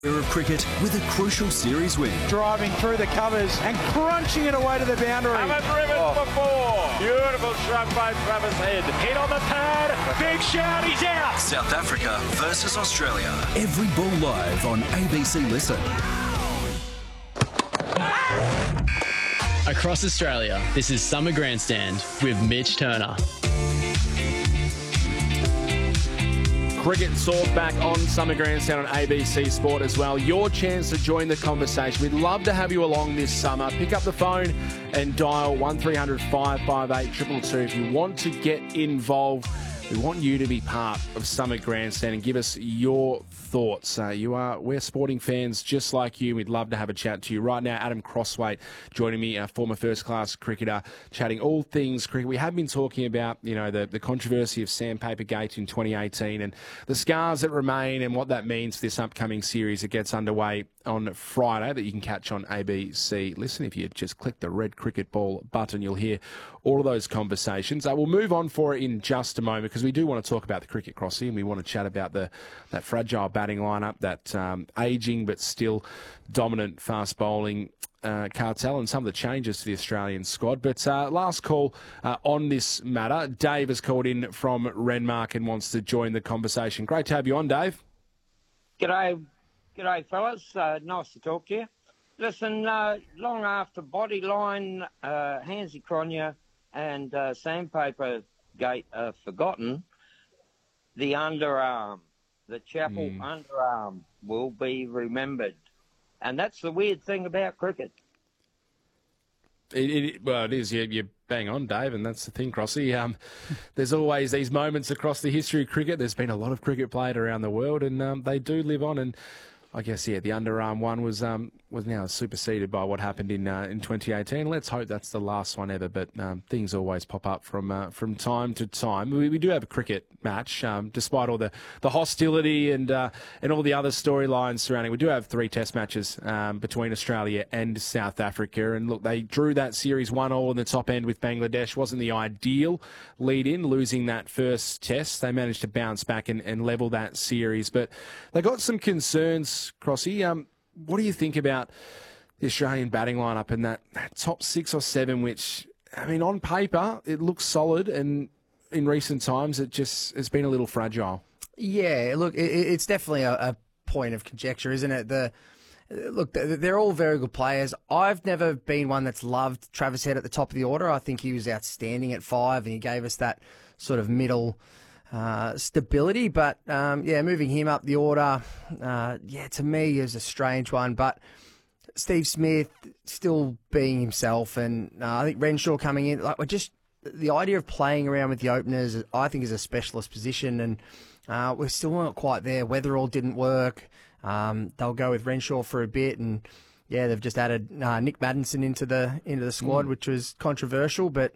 Of cricket with a crucial series win. Driving through the covers and crunching it away to the boundary. Haven't driven for four. Beautiful shot by Travis Head. Hit on the pad. Big shout, he's out. South Africa versus Australia. Every ball live on ABC Listen. Across Australia, this is Summer Grandstand with Mitch Turner. Cricket soars back on Summer Grandstand on ABC Sport as well. Your chance to join the conversation. We'd love to have you along this summer. Pick up the phone and dial 1300 558 222 if you want to get involved. We want you to be part of Summer Grandstand and give us your thoughts. We're sporting fans just like you. We'd love to have a chat to you. Right now, Adam Crosswaite joining me, a former first-class cricketer, chatting all things cricket. We have been talking about, the controversy of Sandpaper Gate in 2018 and the scars that remain and what that means for this upcoming series that gets underway on Friday that you can catch on ABC. Listen, if you just click the red cricket ball button, you'll hear all of those conversations. We'll move on for it in just a moment because we do want to talk about the cricket, Crossy, and we want to chat about that fragile batting lineup, that ageing but still dominant fast bowling cartel and some of the changes to the Australian squad. But last call on this matter. Dave has called in from Renmark and wants to join the conversation. Great to have you on, Dave. G'day, fellas. Nice to talk to you. Listen, long after Bodyline, Hansie Cronje and Sandpaper Gate are forgotten, the underarm, the Chappell underarm will be remembered. And that's the weird thing about cricket. It is. You're bang on, Dave, and that's the thing, Crossy. There's always these moments across the history of cricket. There's been a lot of cricket played around the world, and they do live on. And I guess, the underarm one was now superseded by what happened in 2018. Let's hope that's the last one ever, but things always pop up from time to time. We do have a cricket match, despite all the hostility and all the other storylines surrounding. We do have 3 test matches between Australia and South Africa, and look, they drew that series 1-1 in the top end with Bangladesh. Wasn't the ideal lead-in, losing that first test. They managed to bounce back and level that series, but they got some concerns, Crossy. What do you think about the Australian batting lineup and that top 6 or 7, which, on paper, it looks solid, and in recent times, it's been a little fragile? Yeah, look, it's definitely a point of conjecture, isn't it? They're all very good players. I've never been one that's loved Travis Head at the top of the order. I think he was outstanding at 5, and he gave us that sort of middle stability, but moving him up the order, to me is a strange one. But Steve Smith still being himself, and I think Renshaw coming in, the idea of playing around with the openers, I think, is a specialist position, and we're still not quite there. Weatherall didn't work. They'll go with Renshaw for a bit, and they've just added Nick Maddinson into the squad, which was controversial, but.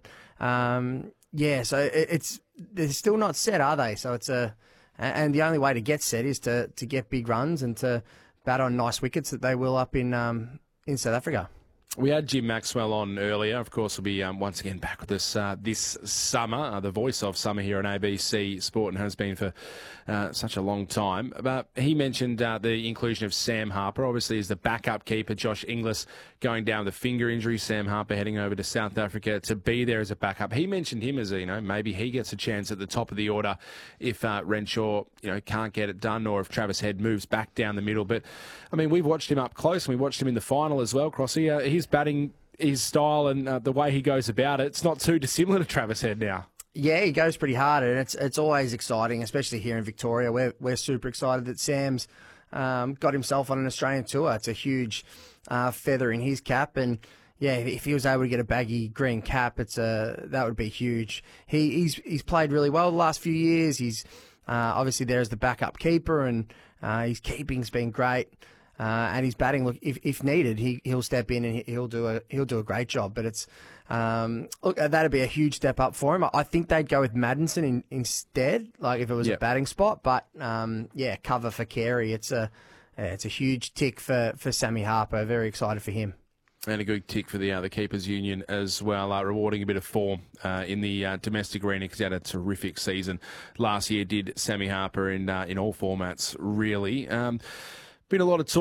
So they're still not set, are they? So and the only way to get set is to get big runs and to bat on nice wickets that they will up in South Africa. We had Jim Maxwell on earlier. Of course, he'll be once again back with us this summer, the voice of summer here on ABC Sport, and has been for such a long time. But he mentioned the inclusion of Sam Harper, obviously, as the backup keeper. Josh Inglis going down with a finger injury. Sam Harper heading over to South Africa to be there as a backup. He mentioned him as maybe he gets a chance at the top of the order if Renshaw can't get it done, or if Travis Head moves back down the middle. But we've watched him up close, and we watched him in the final as well, Crossy. His batting, his style, and the way he goes about it, it's not too dissimilar to Travis Head now. Yeah, he goes pretty hard, and it's always exciting, especially here in Victoria. We're super excited that Sam's got himself on an Australian tour. It's a huge feather in his cap, and if he was able to get a baggy green cap, that would be huge. He's played really well the last few years. He's obviously there as the backup keeper, and his keeping's been great. And his batting, look, if needed, he'll step in and he'll do a great job. But it's that'd be a huge step up for him. I think they'd go with Maddinson instead, like if it was a batting spot. But cover for Carey. It's a huge tick for Sammy Harper. Very excited for him. And a good tick for the Keepers Union as well, rewarding a bit of form in the domestic arena because he had a terrific season last year. Did Sammy Harper in all formats really? Been a lot of talk.